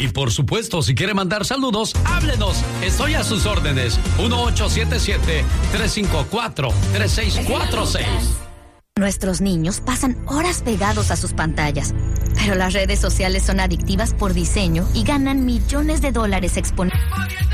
Y por supuesto, si quiere mandar saludos, háblenos. Estoy a sus órdenes. 1877-354-3646. Nuestros niños pasan horas pegados a sus pantallas, pero las redes sociales son adictivas por diseño y ganan millones de dólares exponiendo.